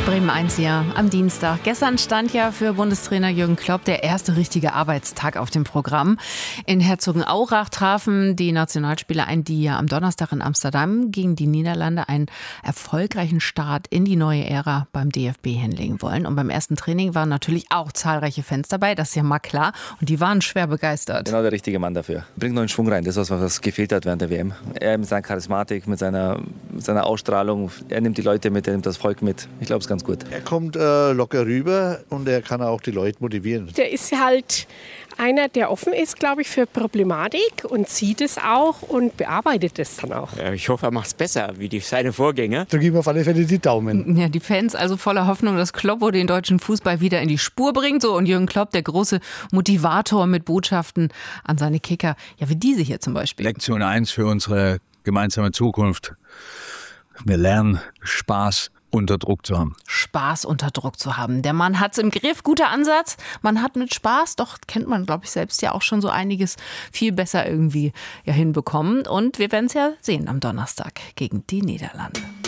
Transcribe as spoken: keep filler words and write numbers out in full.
Bremen eins hier am Dienstag. Gestern stand ja für Bundestrainer Jürgen Klopp der erste richtige Arbeitstag auf dem Programm. In Herzogenaurach trafen die Nationalspieler ein, die ja am Donnerstag in Amsterdam gegen die Niederlande einen erfolgreichen Start in die neue Ära beim D F B hinlegen wollen. Und beim ersten Training waren natürlich auch zahlreiche Fans dabei, das ist ja mal klar. Und die waren schwer begeistert. Genau der richtige Mann dafür. Bringt neuen Schwung rein, das ist was, was gefehlt hat während der W M. Er mit seiner Charismatik, mit seiner, mit seiner Ausstrahlung, er nimmt die Leute mit, er nimmt das Volk mit. Ich glaube, es ist ganz gut. Er kommt äh, locker rüber und er kann auch die Leute motivieren. Der ist halt einer, der offen ist, glaube ich, für Problematik und sieht es auch und bearbeitet es dann auch. Ich hoffe, er macht es besser wie die, seine Vorgänger. Da geben wir auf alle Fälle die Daumen. Ja, die Fans also voller Hoffnung, dass Kloppo den deutschen Fußball wieder in die Spur bringt. So, und Jürgen Klopp, der große Motivator mit Botschaften an seine Kicker. Ja, wie diese hier zum Beispiel. Lektion eins für unsere gemeinsame Zukunft. Wir lernen Spaß unter Druck zu haben. Spaß unter Druck zu haben. Der Mann hat's im Griff, guter Ansatz. Man hat mit Spaß, doch kennt man, glaube ich, selbst ja auch schon so einiges viel besser irgendwie ja hinbekommen. Und wir werden es ja sehen am Donnerstag gegen die Niederlande.